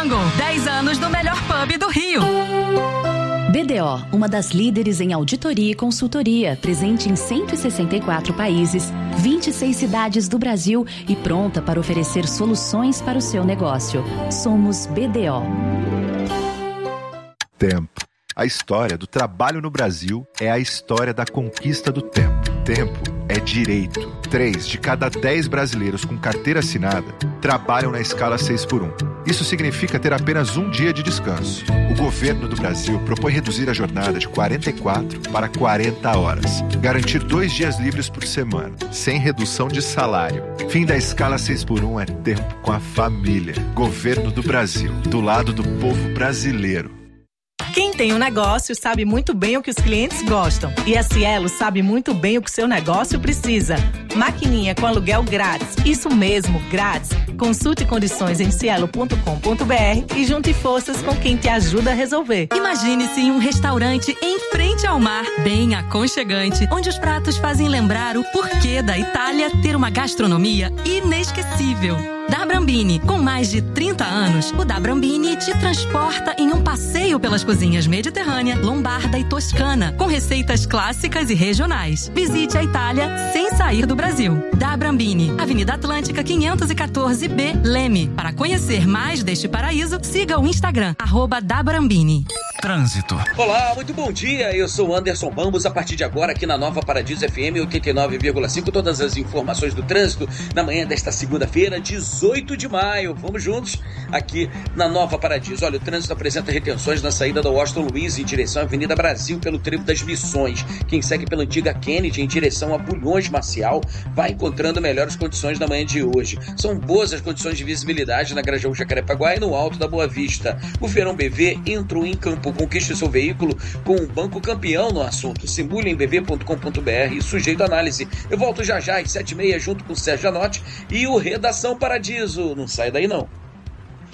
Jungle, 10 anos do melhor pub do Rio. BDO, uma das líderes em auditoria e consultoria, presente em 164 países, 26 cidades do Brasil e pronta para oferecer soluções para o seu negócio. Somos BDO. Tempo. A história do trabalho no Brasil é a história da conquista do tempo. Tempo é direito. 3 de cada 10 brasileiros com carteira assinada trabalham na escala 6x1. Isso significa ter apenas um dia de descanso. O governo do Brasil propõe reduzir a jornada de 44 para 40 horas. Garantir 2 dias livres por semana, sem redução de salário. Fim da escala 6x1 é tempo com a família. Governo do Brasil, do lado do povo brasileiro. Quem tem um negócio sabe muito bem o que os clientes gostam. E a Cielo sabe muito bem o que o seu negócio precisa. Maquininha com aluguel grátis. Isso mesmo, grátis. Consulte condições em cielo.com.br e junte forças com quem te ajuda a resolver. Imagine-se em um restaurante em frente ao mar, bem aconchegante, onde os pratos fazem lembrar o porquê da Itália ter uma gastronomia inesquecível. Da Brambini, com mais de 30 anos, o Da Brambini te transporta em um passeio pelas cozinhas mediterrânea, lombarda e toscana, com receitas clássicas e regionais. Visite a Itália sem sair do Brasil. Da Brambini, Avenida Atlântica 514B, Leme. Para conhecer mais deste paraíso, siga o Instagram, @dabrambini. Trânsito. Olá, muito bom dia. Eu sou Anderson Bambos. A partir de agora, aqui na Nova Paradiso FM 89,5, todas as informações do trânsito na manhã desta segunda-feira, 18 de maio. Vamos juntos aqui na Nova Paradiso. Olha, o trânsito apresenta retenções na saída da Washington Luiz em direção à Avenida Brasil pelo trevo das Missões. Quem segue pela antiga Kennedy em direção a Bulhões Marcial vai encontrando melhores condições na manhã de hoje. São boas as condições de visibilidade na Grajaú Jacarepaguá e no Alto da Boa Vista. O Feirão BV entrou em campo. Conquiste seu veículo com um banco campeão no assunto. Simule em bv.com.br e sujeito à análise. Eu volto já às 7h30 junto com o Sérgio Anotti e o Redação Paradiso. Não sai daí não.